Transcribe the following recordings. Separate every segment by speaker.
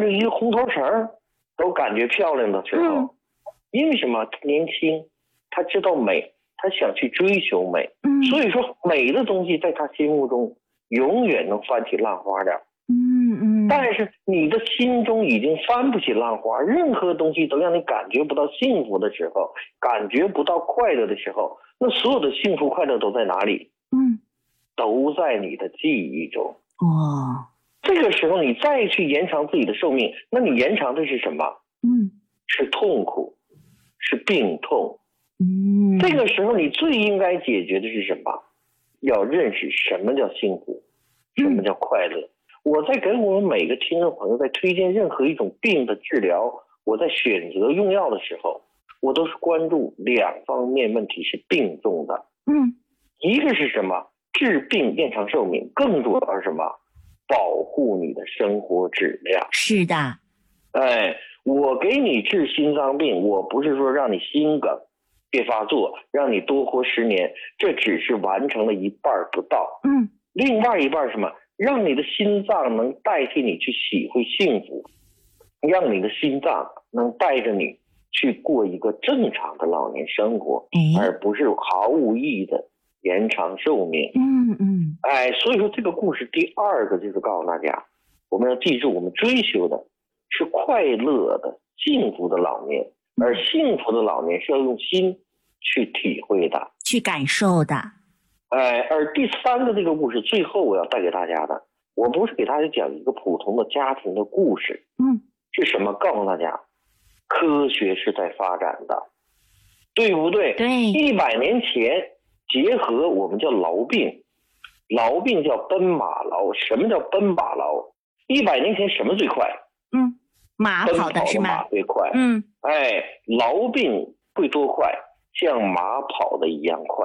Speaker 1: 着一个红头绳都感觉漂亮的时候，因为什么？他年轻，他知道美，他想去追求美，所以说美的东西在他心目中永远能翻起浪花的。但是你的心中已经翻不起浪花，任何东西都让你感觉不到幸福的时候，感觉不到快乐的时候，那所有的幸福快乐都在哪里？都在你的记忆中。这个时候你再去延长自己的寿命，那你延长的是什么？是痛苦，是病痛。这个时候你最应该解决的是什么？要认识什么叫幸福，什么叫快乐。我在给我们每个听众朋友在推荐任何一种病的治疗，我在选择用药的时候，我都是关注两方面问题是并重的。一个是什么？治病延长寿命，更主要是什么？保护你的生活质量。
Speaker 2: 是的。
Speaker 1: 我给你治心脏病，我不是说让你心梗别发作，让你多活10年，这只是完成了一半不到。另外一半是什么？让你的心脏能代替你去体会幸福，让你的心脏能带着你去过一个正常的老年生活，而不是毫无意义的延长寿命。所以说这个故事第二个就是告诉大家，我们要记住，我们追求的是快乐的幸福的老年，而幸福的老年是要用心去体会的，
Speaker 2: 去感受的。
Speaker 1: 而第三个这个故事最后我要带给大家的，我不是给大家讲一个普通的家庭的故事，是什么？告诉大家科学是在发展的，对不对？
Speaker 2: 对。
Speaker 1: 100年前结合我们叫痨病，痨病叫奔马痨。什么叫奔马痨？100年前什么最快？
Speaker 2: 马跑的是吗？
Speaker 1: 马最快。痨病会多快？像马跑的一样快。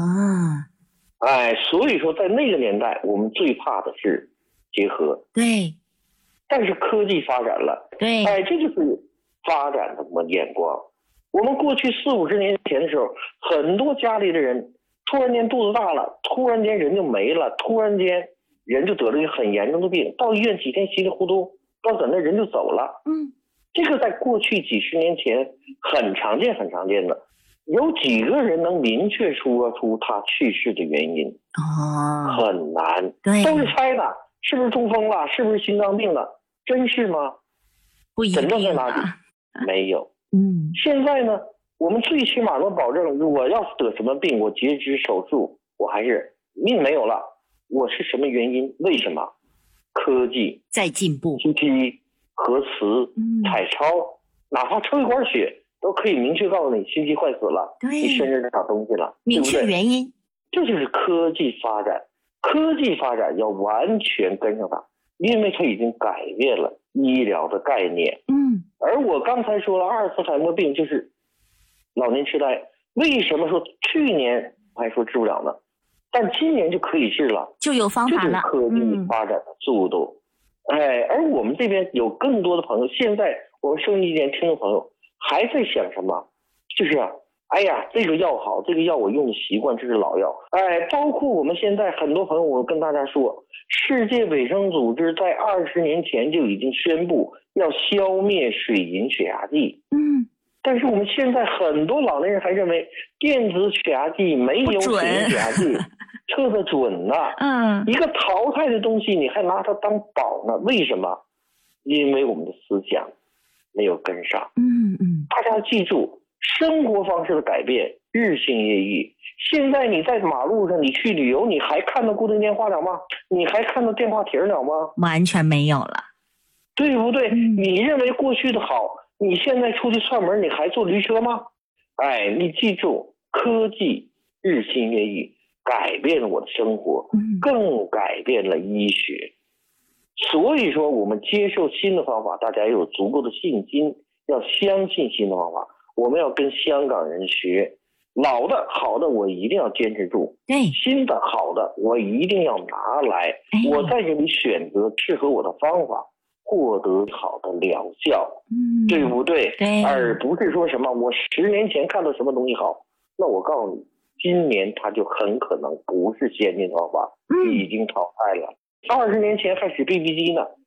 Speaker 1: 所以说在那个年代我们最怕的是结合。
Speaker 2: 对。
Speaker 1: 但是科技发展了。
Speaker 2: 对。
Speaker 1: 这就是发展的眼光。我们过去40-50年前的时候，很多家里的人突然间肚子大了，突然间人就没了，突然间人就得了一个很严重的病，到医院几天稀里糊涂，到那人就走了。这个在过去几十年前很常见很常见的。有几个人能明确说出他去世的原因？很难。
Speaker 2: 对。
Speaker 1: 都是猜的，是不是中风了，是不是心脏病了？真是吗？
Speaker 2: 不一定。
Speaker 1: 诊断在哪里？没有。现在呢，我们最起码能保证，我要是得什么病，我截肢手术，我还是命没有了，我是什么原因？为什么？科技
Speaker 2: 在进步，
Speaker 1: CT 核磁彩超，哪怕抽一管血都可以明确告诉你心肌坏死了，你身上长东西了，
Speaker 2: 明确原因。
Speaker 1: 这就是科技发展。科技发展要完全跟上它，因为它已经改变了医疗的概念。而我刚才说了，阿尔茨海默病就是老年痴呆，为什么说去年还说治不了呢？但今年就可以治了，
Speaker 2: 就有方法了。
Speaker 1: 这就是科技发展的速度。而我们这边有更多的朋友，现在我们收音机前听众朋友还在想什么？就是这个药好，这个药我用的习惯，这是老药。包括我们现在很多朋友，我跟大家说，世界卫生组织在20年前就已经宣布要消灭水银血压计。但是我们现在很多老年人还认为电子血压计没有水银血压计测得准呢。一个淘汰的东西你还拿它当宝呢？为什么？因为我们的思想没有跟上。大家要记住，生活方式的改变日新月异。现在你在马路上，你去旅游，你还看到固定电话了吗？你还看到电话亭了吗？
Speaker 2: 完全没有了，
Speaker 1: 对不对？你认为过去的好，你现在出去串门，你还坐驴车吗？你记住，科技日新月异，改变了我的生活，更改变了医学。所以说我们接受新的方法，大家要有足够的信心，要相信新的方法。我们要跟香港人学，老的好的我一定要坚持住，新的好的我一定要拿来，我在这里选择适合我的方法，获得好的疗效，对不对？而不是说什么我10年前看到什么东西好，那我告诉你，今年它就很可能不是先进方法，已经淘汰了。20年前还使 BB 机呢，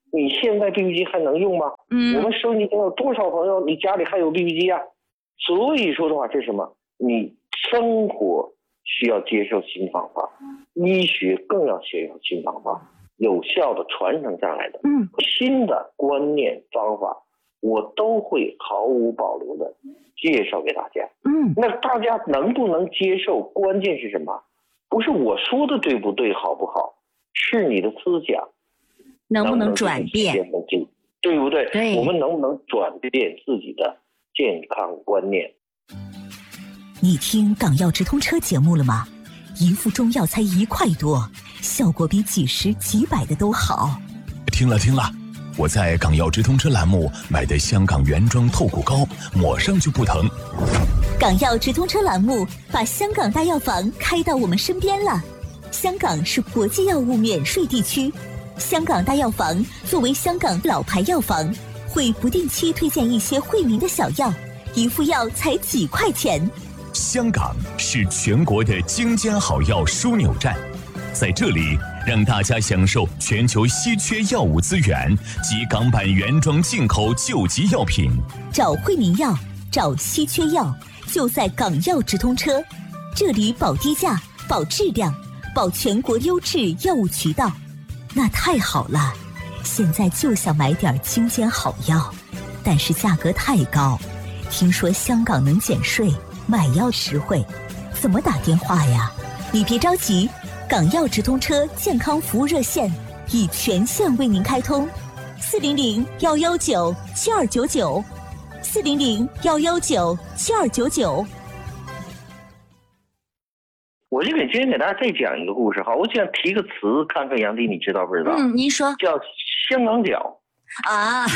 Speaker 1: 你现在 BB 机还能用吗？我们收音机有多少朋友你家里还有 BB 机啊？所以说的话，这是什么？你生活需要接受新方法，医学更要接受新方法，有效的传承下来的新的观念方法，我都会毫无保留的介绍给大家。那大家能不能接受，关键是什么？不是我说的对不对好不好，是你的思想
Speaker 2: 能不能转变，
Speaker 1: 对不对？
Speaker 2: 对，
Speaker 1: 我们能不能转变自己的健康观念？
Speaker 3: 你听港药直通车节目了吗？一副中药才1块多，效果比几十几百的都好。
Speaker 4: 听了，我在港药直通车栏目买的香港原装透骨膏，抹上就不疼。
Speaker 3: 港药直通车栏目把香港大药房开到我们身边了。香港是国际药物免税地区，香港大药房作为香港老牌药房，会不定期推荐一些惠民的小药，一副药才几块钱。
Speaker 4: 香港是全国的精尖好药枢纽站，在这里让大家享受全球稀缺药物资源及港版原装进口救急药品。
Speaker 3: 找惠民药，找稀缺药，就在港药直通车。这里保低价，保质量，保全国优质药物渠道。那太好了，现在就想买点精尖好药，但是价格太高。听说香港能减税，买药实惠，怎么打电话呀？你别着急，港药直通车健康服务热线已全线为您开通，400-119-7299，400-119-7299。
Speaker 1: 我今天给大家再讲一个故事哈，我想提个词，看看杨迪你知道不知道？
Speaker 2: 您说。
Speaker 1: 叫香港脚
Speaker 2: 啊。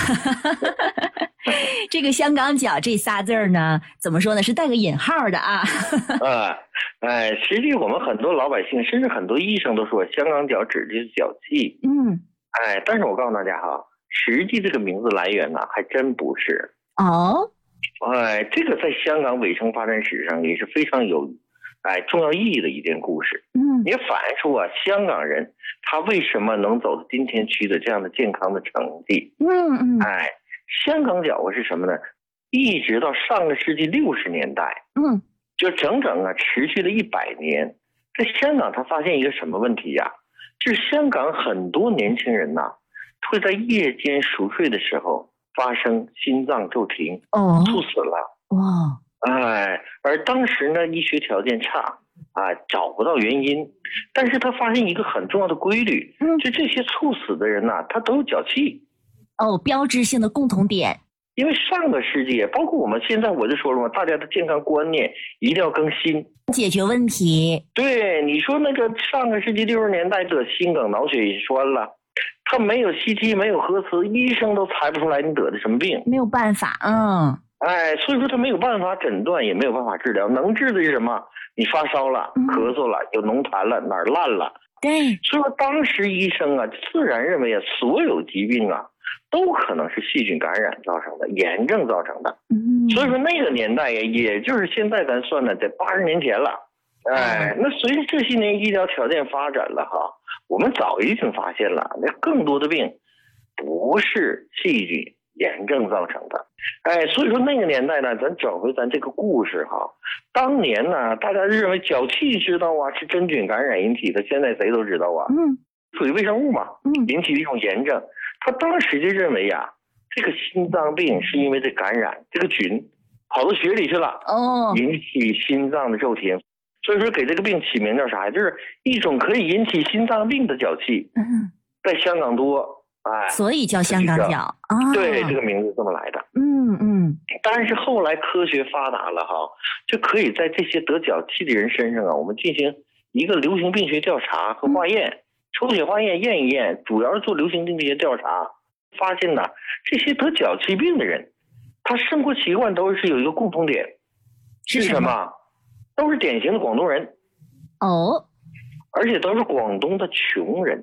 Speaker 2: 这个香港脚这仨字呢，怎么说呢？是带个引号的啊。
Speaker 1: 实际我们很多老百姓，甚至很多医生都说香港脚指的是脚气。但是我告诉大家哈，实际这个名字来源呢，还真不是。这个在香港卫生发展史上也是非常有重要意义的一件故事。也反映出香港人他为什么能走到今天取得这样的健康的成绩。香港脚是什么呢？一直到上个世纪60年代，就整整持续了100年。在香港他发现一个什么问题呀？就是香港很多年轻人会在夜间熟睡的时候发生心脏骤停，猝死了。而当时呢，医学条件差找不到原因，但是他发现一个很重要的规律，就这些猝死的人他都有脚气。
Speaker 2: 标志性的共同点。
Speaker 1: 因为上个世纪，包括我们现在，我就说了嘛，大家的健康观念一定要更新，
Speaker 2: 解决问题。
Speaker 1: 对，你说那个上个世纪60年代得心梗脑血栓了，他没有 CT 没有核磁，医生都猜不出来你得的什么病，
Speaker 2: 没有办法。
Speaker 1: 所以说他没有办法诊断，也没有办法治疗，能治的是什么？你发烧了，咳嗽了，有脓痰了，哪儿烂了。
Speaker 2: 对，
Speaker 1: 所以说当时医生自然认为所有疾病都可能是细菌感染造成的，炎症造成的。所以说那个年代也就是现在咱算的在80年前了。那随着这些年医疗条件发展了我们早已经发现了，那更多的病不是细菌炎症造成的。所以说那个年代呢，咱整回咱这个故事当年呢，大家认为脚气知道是真菌感染引起的，现在谁都知道属于微生物嘛，引起的一种炎症。他当时就认为这个心脏病是因为这感染，这个菌跑到血里去了，引起心脏的骤停。所以说给这个病起名叫啥呀？就是一种可以引起心脏病的脚气。在香港多，
Speaker 2: 所以叫香港脚。
Speaker 1: 对，这个名字这么来的。但是后来科学发达了就可以在这些得脚气的人身上我们进行一个流行病学调查和化验。抽血化验验一验，主要是做流行病学调查，发现这些得脚气病的人，他生活习惯都是有一个共同点，是什么？都是典型的广东人。而且都是广东的穷人。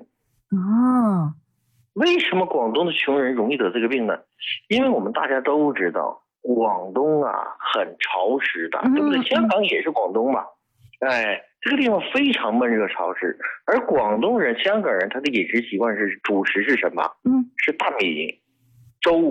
Speaker 1: 为什么广东的穷人容易得这个病呢？因为我们大家都知道，广东很潮湿的，对不对？香港也是广东嘛。 这个地方非常闷热潮湿。而广东人、香港人他的饮食习惯是主食是什么？是大米粥。